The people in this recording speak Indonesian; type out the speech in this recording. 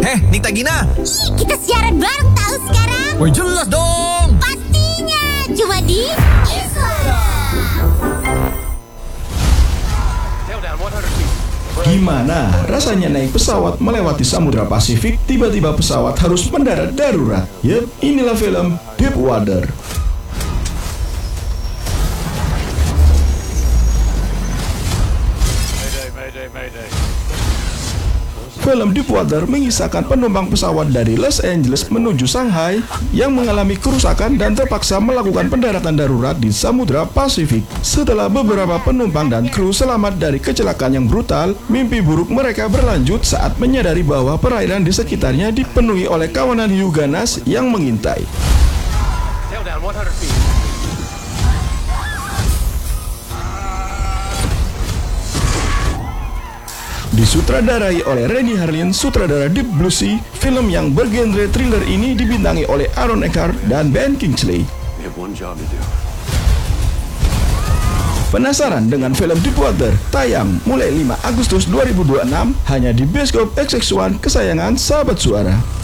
Nikta Gina. Ih, kita siaran bareng tahu sekarang. Woi, jelas dong. Pastinya cuma di Islam. Gimana rasanya naik pesawat melewati Samudra Pasifik, tiba-tiba pesawat harus mendarat darurat? Yep, inilah film Deep Water. Film Deep Water mengisahkan penumpang pesawat dari Los Angeles menuju Shanghai yang mengalami kerusakan dan terpaksa melakukan pendaratan darurat di Samudra Pasifik. Setelah beberapa penumpang dan kru selamat dari kecelakaan yang brutal, mimpi buruk mereka berlanjut saat menyadari bahwa perairan di sekitarnya dipenuhi oleh kawanan hiu ganas yang mengintai. Disutradarai oleh Renny Harlin, sutradara Deep Blue Sea, film yang bergenre thriller ini dibintangi oleh Aaron Eckhart dan Ben Kingsley. Penasaran dengan film Deep Water? Tayang mulai 5 Agustus 2026 hanya di bioskop XX1 kesayangan sahabat suara.